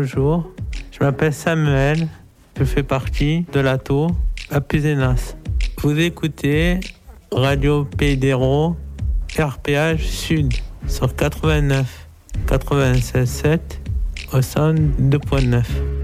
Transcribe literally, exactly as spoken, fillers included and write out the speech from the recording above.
bonjour. Je m'appelle Samuel. Je fais partie de l'A T O à Puzenas. Vous écoutez Radio Pays d'Hérault, R P H Sud, sur quatre-vingt-neuf, quatre-vingt-seize virgule sept au cent deux virgule neuf.